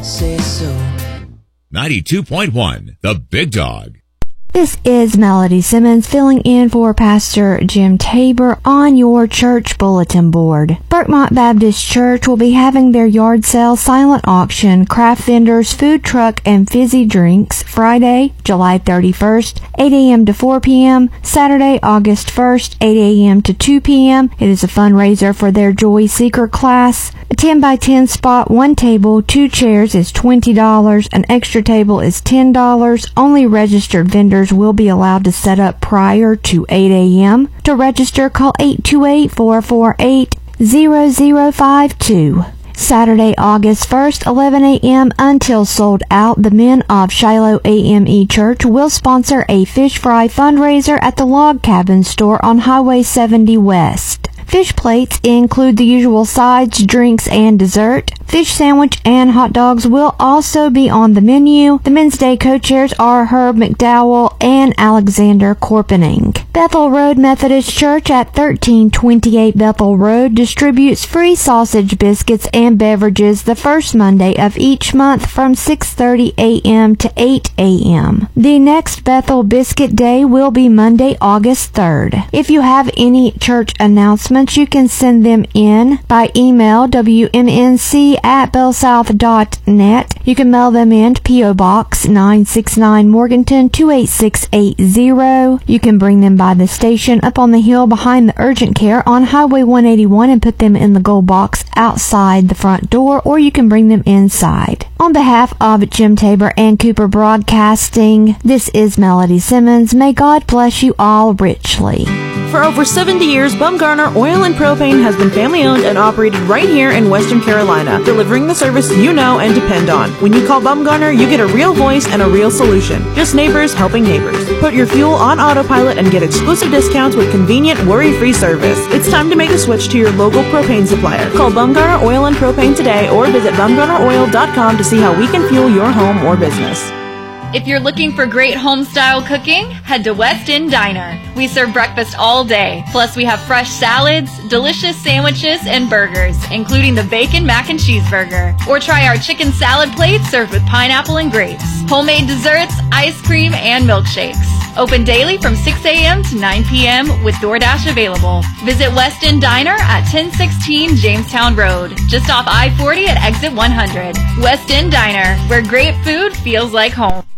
say so. 92.1, The Big Dog. This is Melody Simmons filling in for Pastor Jim Tabor on your church bulletin board. Berkmont Baptist Church will be having their yard sale silent auction, craft vendors, food truck, and fizzy drinks Friday, July 31st, 8 a.m. to 4 p.m., Saturday, August 1st, 8 a.m. to 2 p.m. It is a fundraiser for their Joy Seeker class. A 10 by 10 spot, one table, 2 chairs is $20. An extra table is $10. Only registered vendors will be allowed to set up prior to 8 a.m. To register, call 828-448-0052. Saturday, August 1st, 11 a.m. until sold out, the men of Shiloh AME Church will sponsor a fish fry fundraiser at the Log Cabin store on Highway 70 West. Fish plates include the usual sides, drinks, and dessert. Fish sandwich and hot dogs will also be on the menu. The Men's Day co-chairs are Herb McDowell and Alexander Corpening. Bethel Road Methodist Church at 1328 Bethel Road distributes free sausage biscuits and beverages the first Monday of each month from 6:30 a.m. to 8 a.m. The next Bethel Biscuit Day will be Monday, August 3rd. If you have any church announcements, you can send them in by email, wmnc@bellsouth.net. You can mail them in to P.O. Box 969 Morganton 28680. You can bring them by the station up on the hill behind the urgent care on Highway 181 and put them in the gold box outside the front door, or you can bring them inside. On behalf of Jim Tabor and Cooper Broadcasting, this is Melody Simmons. May God bless you all richly. For over 70 years, Bumgarner Oil and Propane has been family-owned and operated right here in Western Carolina, delivering the service you know and depend on. When you call Bumgarner, you get a real voice and a real solution. Just neighbors helping neighbors. Put your fuel on autopilot and get exclusive discounts with convenient, worry-free service. It's time to make a switch to your local propane supplier. Call Bumgarner Oil and Propane today or visit bumgarneroil.com to see how we can fuel your home or business. If you're looking for great home-style cooking, head to West End Diner. We serve breakfast all day. Plus, we have fresh salads, delicious sandwiches, and burgers, including the bacon mac and cheeseburger. Or try our chicken salad plate served with pineapple and grapes, homemade desserts, ice cream, and milkshakes. Open daily from 6 a.m. to 9 p.m. with DoorDash available. Visit West End Diner at 1016 Jamestown Road, just off I-40 at exit 100. West End Diner, where great food feels like home.